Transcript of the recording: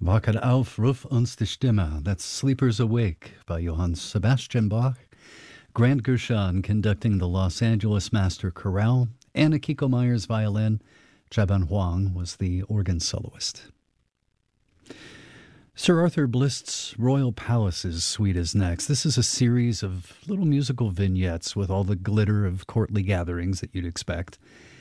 Wacht auf, ruf uns die Stimme. That's Sleepers Awake by Johann Sebastian Bach. Grant Gershon conducting the Los Angeles Master Chorale. Anna Kiko Meyer's violin. Chaban Huang was the organ soloist. Sir Arthur Blist's Royal Palace's suite is next. This is a series of little musical vignettes with all the glitter of courtly gatherings that you'd expect.